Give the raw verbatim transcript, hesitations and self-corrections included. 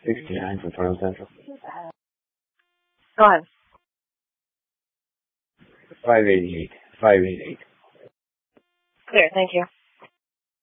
sixty-nine from Toronto Central. Go ahead. five eighty-eight. five eighty-eight. Clear, thank you.